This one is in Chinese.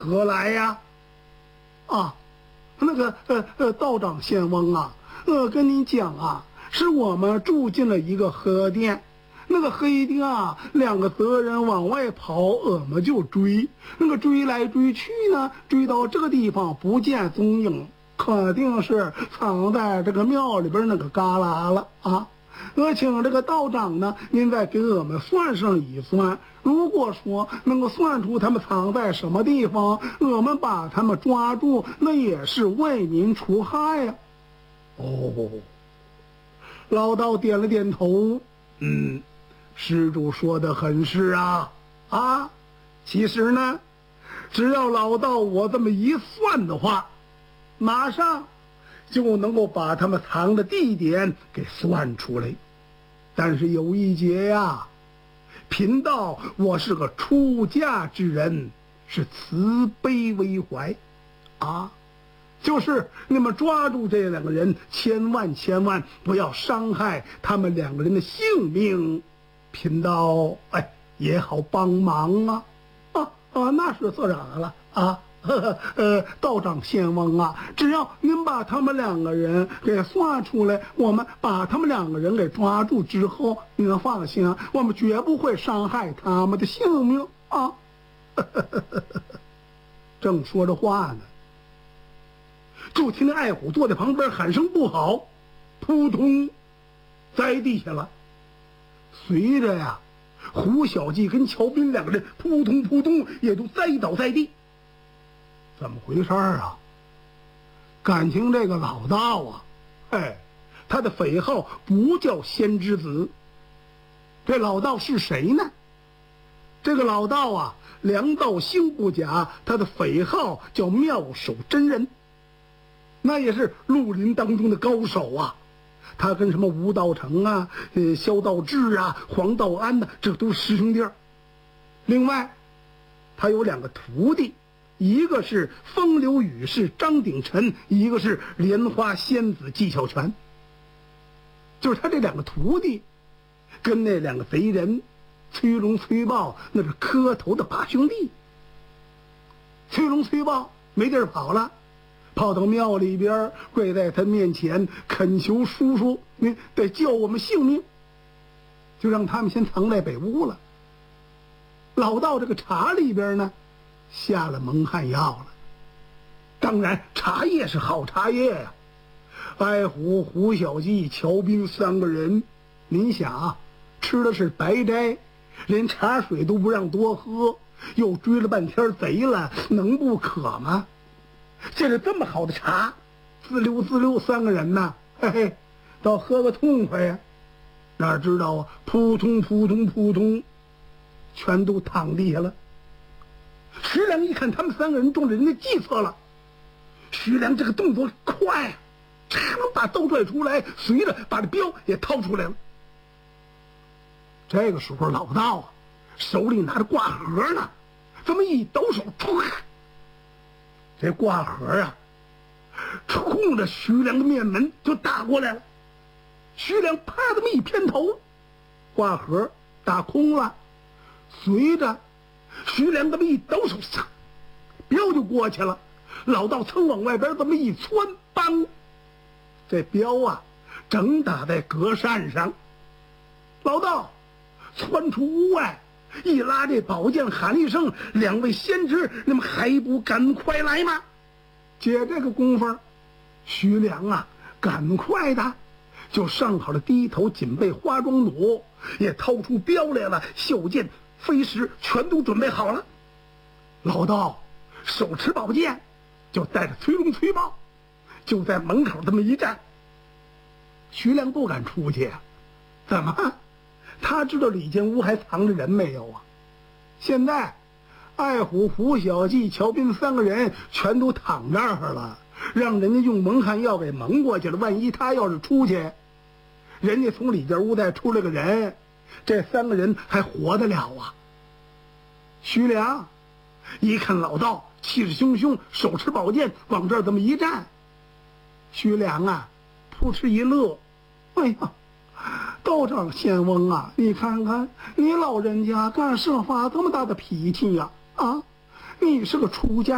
何来呀？啊，那个道长仙翁啊，跟你讲啊，是我们住进了一个黑店，那个黑店啊，两个贼人往外跑，我们就追，那个追来追去呢，追到这个地方不见踪影，肯定是藏在这个庙里边那个旮旯了啊。我请这个道长呢，您再给我们算上一算，如果说能够算出他们藏在什么地方，我们把他们抓住，那也是为您除害呀。哦，老道点了点头，施主说的很是啊。其实呢，只要老道我这么一算的话，马上就能够把他们藏的地点给算出来。但是有一节呀，贫道我是个出家之人，是慈悲为怀啊，就是你们抓住这两个人，千万不要伤害他们两个人的性命，贫道也好帮忙啊。那是做啥了啊？道长仙翁啊，只要您把他们两个人给算出来，我们把他们两个人给抓住之后，你能放心，我们绝不会伤害他们的性命啊。正说着话呢，就听见爱虎坐在旁边喊声不好，扑通栽地下了。随着呀，胡小记跟乔斌两个人扑通也都栽倒在地。怎么回事啊？感情这个老道啊，他的匪号不叫仙之子。这老道是谁呢？这个老道啊，良道兴不假，他的匪号叫妙手真人，那也是绿林当中的高手啊。他跟什么吴道成啊、萧道志啊、黄道安呢，这都是师兄弟儿。另外，他有两个徒弟，一个是风流雨士张鼎臣，一个是莲花仙子纪晓泉。就是他这两个徒弟，跟那两个贼人崔龙、崔豹那是磕头的把兄弟。崔龙、崔豹没地儿跑了，跑到庙里边，跪在他面前恳求叔叔，你得救我们性命，就让他们先藏在北屋了。老道这个茶里边呢，下了蒙汗药了。当然茶叶是好茶叶呀。爱虎、胡小记、乔斌三个人，您想啊，吃的是白斋，连茶水都不让多喝，又追了半天贼了，能不渴吗？这是这么好的茶，滋溜三个人呢，倒喝个痛快呀。哪知道啊，扑通全都躺地下了。徐良一看他们三个人中了人家计策了，徐良这个动作快，把刀拽出来，随着把这镖也掏出来了。这个时候老道啊，手里拿着挂盒呢，这么一抖手，这挂盒啊，冲着徐良的面门就打过来了。徐良啪这么一偏头，挂盒打空了，随着徐良这么一抖手，镖就过去了。老道曾往外边这么一窜，梆，这镖啊正打在隔扇上。老道窜出屋外，一拉这宝剑，喊了一声：“两位仙师，你们还不赶快来吗？”借这个功夫，徐良啊赶快的就上好了低头紧备花装弩，也掏出镖来了，袖剑飞石全都准备好了。老道手持宝剑，就带着崔龙、崔豹，就在门口这么一站。徐良不敢出去啊，怎么？他知道里间屋还藏着人没有啊？现在爱虎、胡小记、乔斌三个人全都躺这儿了，让人家用蒙汗药给蒙过去了。万一他要是出去，人家从里间屋再出来个人，这三个人还活得了啊？徐良一看老道气势汹汹，手持宝剑往这儿这么一站，徐良啊扑哧一乐，哎呀，道长仙翁啊，你看看你老人家干什么发这么大的脾气呀？你是个出家